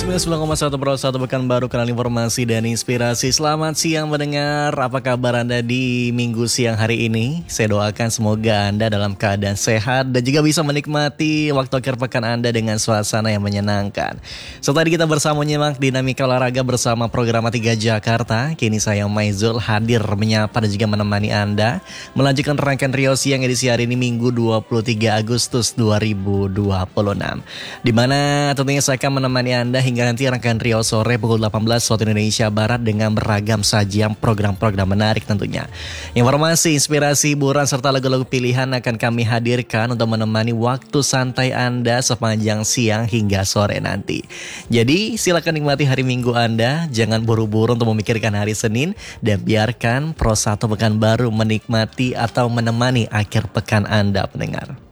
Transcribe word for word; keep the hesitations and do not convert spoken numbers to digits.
sembilan puluh sembilan koma satu Pro satu Pekanbaru, kanal informasi dan inspirasi. Selamat siang mendengar, apa kabar Anda di minggu siang hari ini? Saya doakan semoga Anda dalam keadaan sehat dan juga bisa menikmati waktu akhir pekan Anda dengan suasana yang menyenangkan. So tadi kita bersama menyimak dinamika olahraga bersama program tiga Jakarta. Kini saya Maizul hadir menyapa dan juga menemani Anda melanjutkan rangkaian Rio Siang edisi hari ini Minggu dua puluh tiga Agustus dua ribu dua puluh enam. Di mana tentunya saya akan menemani Anda hingga nanti rangkaian Rio sore pukul delapan belas waktu Indonesia Barat dengan beragam sajian program-program menarik tentunya. Informasi, inspirasi, hiburan serta lagu-lagu pilihan akan kami hadirkan untuk menemani waktu santai Anda sepanjang siang hingga sore nanti. Jadi silakan nikmati hari Minggu Anda, jangan buru-buru untuk memikirkan hari Senin dan biarkan Pro satu Pekanbaru menikmati atau menemani akhir pekan Anda pendengar.